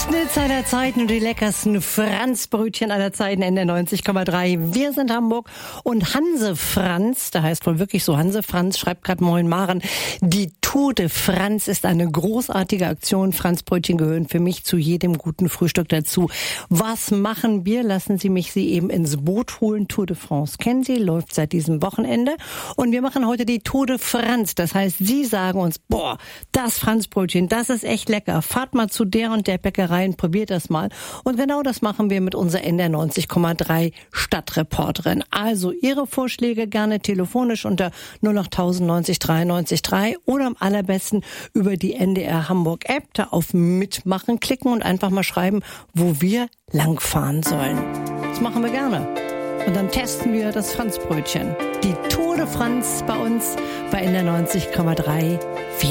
Schnitz aller Zeiten und die leckersten Franzbrötchen aller Zeiten in der 90,3. Wir sind Hamburg und Hanse Franz, der heißt wohl wirklich so Hanse Franz, schreibt gerade Moin Maren. Die Tour de Franz ist eine großartige Aktion. Franzbrötchen gehören für mich zu jedem guten Frühstück dazu. Was machen wir? Lassen Sie mich Sie eben ins Boot holen. Tour de France kennen Sie, läuft seit diesem Wochenende. Und wir machen heute die Tour de Franz. Das heißt, Sie sagen uns, boah, das Franzbrötchen, das ist echt lecker. Fahrt mal zu der und der Bäckerei und probiert das mal. Und genau das machen wir mit unserer NDR 90,3 Stadtreporterin. Also Ihre Vorschläge gerne telefonisch unter 08000 90 93 3 oder am allerbesten über die NDR Hamburg App. Da auf Mitmachen klicken und einfach mal schreiben, wo wir langfahren sollen. Das machen wir gerne. Und dann testen wir das Franzbrötchen. Die Tour de France bei uns bei NDR 90,3.